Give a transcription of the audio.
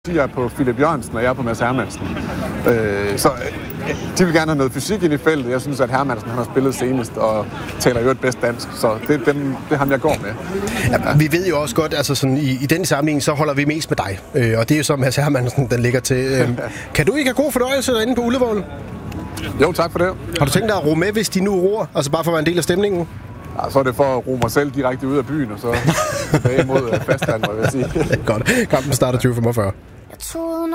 Jeg er på Philip Jørgensen, og jeg er på Mads Hermansen. De vil gerne have noget fysik ind i feltet. Jeg synes, at Hermansen han har spillet senest og taler jo et bedst dansk, så det er ham, jeg går med. Ja, vi ved jo også godt, altså sådan, i den sammenhæng, så holder vi mest med dig. Og det er jo så Mads Hermansen, den ligger til. Kan du ikke have god fornøjelse derinde på Ullevål? Jo, tak for det. Har du tænkt dig at ro med, hvis de nu roer? Altså bare for at være en del af stemningen? Ja, så er det for at ro mig selv direkte ud af byen, og så tilbage mod fastland, vil jeg sige. Godt. Kampen starter 20:45.